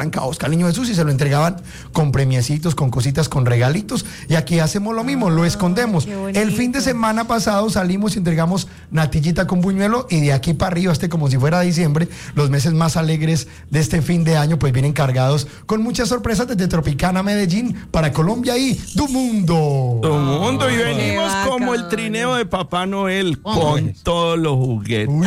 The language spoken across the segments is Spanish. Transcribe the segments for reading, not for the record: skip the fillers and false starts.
a Oscar Niño Jesús y se lo entregaban con premiecitos, con cositas, con regalitos. Y aquí hacemos lo mismo, lo escondemos. El fin de semana pasado salimos y entregamos natillita con buñuelo y de aquí para arriba, como si fuera diciembre, los meses más alegres de este fin de año, pues vienen cargados con muchas sorpresas desde Tropicana Medellín para Colombia y Du Mundo. Du Mundo, y venimos como el trineo de Papá Noel con todos los juguetes. Uy,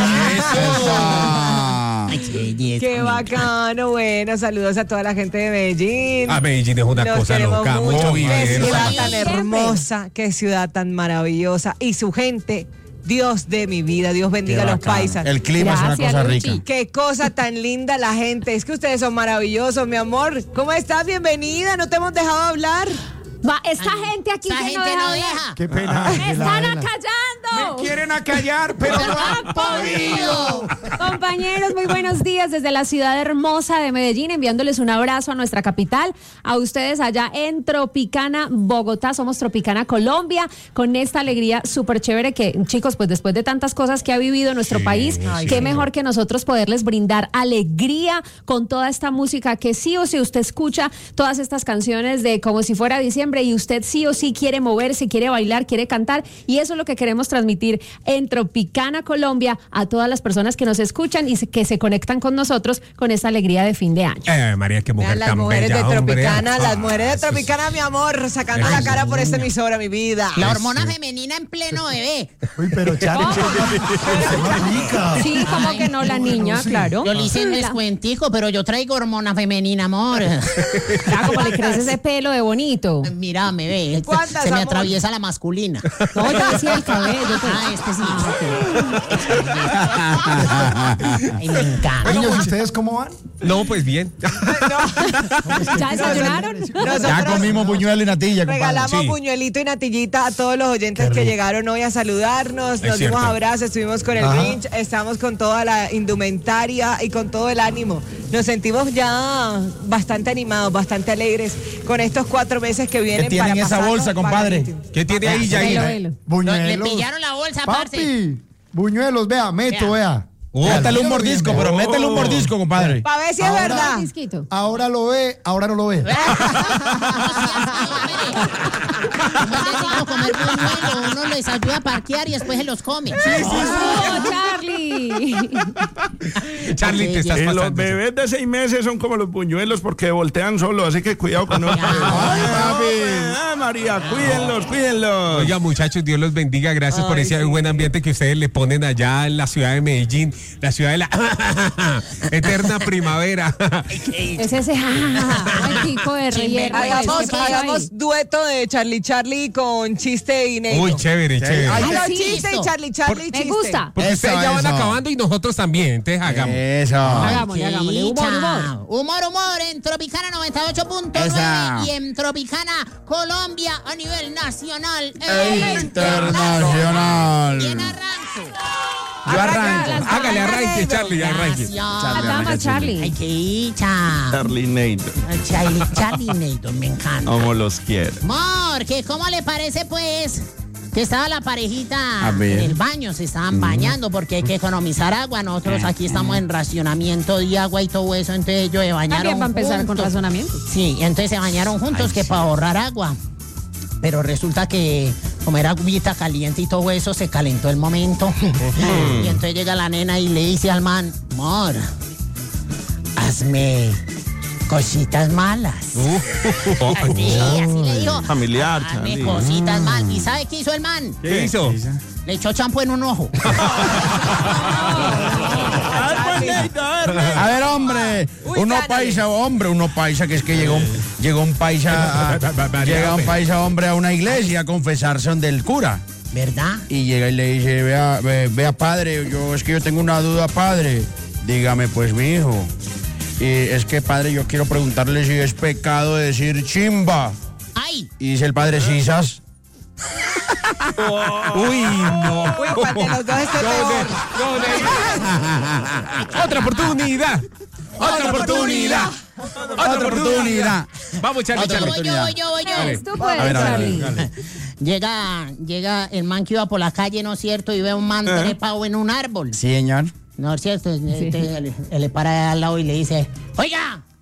Qué bacano, bueno, saludos a toda la gente de Medellín. Medellín es una cosa loca, mucho. muy Qué bien. ciudad tan hermosa, qué ciudad tan maravillosa. Y su gente, Dios de mi vida, Dios bendiga a los paisas. El clima es una cosa rica. Qué cosa tan linda la gente, es que ustedes son maravillosos, mi amor. ¿Cómo estás? Bienvenida, no te hemos dejado hablar. Esta gente aquí esta que gente no deja. deja. qué pena. ¡Me están acallando! Me quieren acallar, pero no han podido. Compañeros, muy buenos días desde la ciudad hermosa de Medellín, enviándoles un abrazo a nuestra capital, a ustedes allá en Tropicana, Bogotá. Somos Tropicana, Colombia, con esta alegría súper chévere que, chicos, pues después de tantas cosas que ha vivido nuestro país, qué mejor que nosotros poderles brindar alegría con toda esta música que sí o sí usted escucha todas estas canciones de como si fuera diciembre y usted sí o sí quiere moverse, quiere bailar, quiere cantar, y eso es lo que queremos transmitir en Tropicana, Colombia, a todas las personas que nos escuchan y que se conectan con nosotros con esta alegría de fin de año. María, qué mujer Vean, las tan mujeres bella, de hombre. Tropicana, las mujeres de Tropicana, mi amor, sacando la cara por esta emisora, mi vida. La hormona femenina en pleno bebé. Uy, pero Charlie, rica. Sí, como que no, la niña, claro. Yo le hice un descuentico, pero yo traigo hormona femenina, amor. Como le crece ese pelo de bonito. Mira, me ve. ¿Cuántas, Se me amor? atraviesa la masculina. No, yo decía el cabello. Este sí. Ay, me encanta. Niños, ¿y ustedes cómo van? No, pues bien. ¿Ya desayunaron? Ya comimos buñuelo y natilla, compadre. Regalamos Sí. buñuelito y natillita a todos los oyentes que llegaron hoy a saludarnos. Nos dimos cierto. abrazos, estuvimos con el Grinch, estamos con toda la indumentaria y con todo el ánimo. Nos sentimos ya bastante animados, bastante alegres con estos 4 meses que vienen. ¿Qué tiene en esa bolsa, compadre? ¿Qué tiene ahí, Yair? Velo. Le Buñuelos. pillaron la bolsa, parce. Papi, buñuelos, vea, meto, vea. Métale un mordisco, pero métele un mordisco, compadre. Para ver si es Ahora- verdad. Disquito. Ahora lo ve, ahora no lo ve. Comer buñuelo, uno les ayuda a parquear y después se los come. ¡Oh, Charlie! Charlie, te estás Y los pasando. bebés de 6 meses son como los buñuelos porque voltean solos, así que cuidado con ellos. Ay, María, cuídenlos. Oiga, muchachos, Dios los bendiga. Gracias por ese buen ambiente que ustedes le ponen allá en la ciudad de Medellín, la ciudad de la eterna primavera. Es ese tipo de relleno. Hagamos dueto de Charlie con chiste y negro. Uy, chévere, chévere. Ay, no, sí, chiste y listo. Charlie, Me chiste. gusta. Porque Eso, ustedes ya van eso. acabando y nosotros también. Entonces hagamos. Eso. Hagámosle. Humor en Tropicana 98.9 Esa. y en Tropicana Colombia a nivel nacional Internacional. Bien arranco. Yo arranco. Hágale, arranque, Charlie, arranque. La dama, Charlie. Ay, qué dicha. Charlie Nader, Charlie Nader, me encanta. como los quiere. Amor, que ¿cómo le parece pues? Que estaba la parejita A ver. en el baño, se estaban bañando porque hay que economizar agua. Nosotros aquí estamos en racionamiento de agua y todo eso, entonces ellos se bañaron También va a empezar con juntos. razonamiento. Sí, entonces se bañaron juntos que para ahorrar agua. Pero resulta que como era agüita caliente y todo eso, se calentó el momento. Y entonces llega la nena y le dice al man, amor, hazme cositas malas. Así le dijo. Familiar, Hazme Charlie. cositas malas. ¿Y sabe qué hizo el man? ¿Qué hizo? Le echó champú en un ojo. A ver, hombre, uno paisa, que es que llegó un paisa, hombre, a una iglesia a confesarse donde el cura. ¿Verdad? Y llega y le dice, vea, padre, es que yo tengo una duda, padre. Dígame, pues, mi hijo. Y es que, padre, yo quiero preguntarle si es pecado decir chimba. ¡Ay! Y dice el padre, sisas. Uy, no. Uy, cuál de los dos es peor. Otra oportunidad. Otra oportunidad. Otra oportunidad. Vamos, Charlie, Otra Charlie. oportunidad. Voy yo. Tú puedes, Charlie. Llega el man que iba por la calle, ¿no es cierto? Y ve a un man trepado en un árbol. Sí, señor. ¿No es cierto? Entonces, él le para al lado y le dice, oiga,